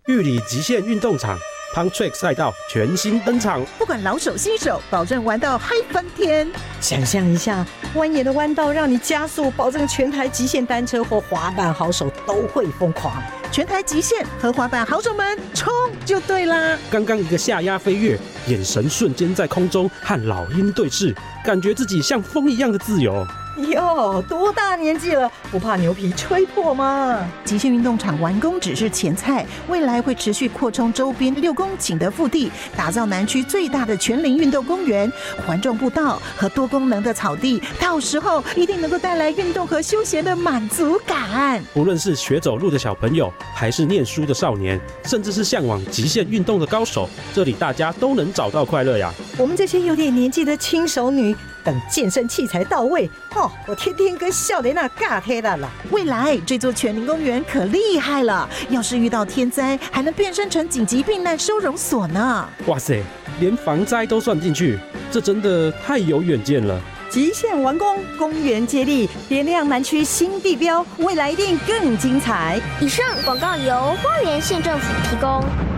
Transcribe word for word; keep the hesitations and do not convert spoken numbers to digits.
玉里极限运动场 Pump Track 赛道全新登场， 不管老手新手，保证玩到嗨翻天。 想象一下，蜿蜒的弯道让你加速，保证全台极限单车或滑板好手都会疯狂。 全台极限和滑板好手们冲就对啦！ 刚刚一个下压飞跃，眼神瞬间在空中和老鹰对视，感觉自己像风一样的自由。 哟，多大年纪了，不怕牛皮吹破吗？ 极限运动场完工只是前菜，未来会持续扩充周边六公顷的腹地，打造南区最大的全龄运动公园、环状步道和多功能的草地。到时候一定能够带来运动和休闲的满足感。 无论是学走路的小朋友，还是念书的少年，甚至是向往极限运动的高手，这里大家都能找到快乐呀。 我们这些有点年纪的轻熟女，等健身器材到位，哦，我天天跟少年那尬黑了啦。 未来这座全龄公园可厉害了，要是遇到天灾，还能变身成紧急避难收容所呢。 哇塞，连防灾都算进去，这真的太有远见了。 极限完工，公园接力，点亮南区新地标，未来一定更精彩。 以上广告由花莲县政府提供。